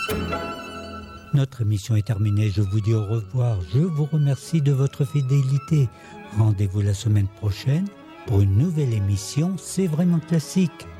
Notre émission est terminée, je vous dis au revoir, je vous remercie de votre fidélité. Rendez-vous la semaine prochaine pour une nouvelle émission, C'est vraiment classique.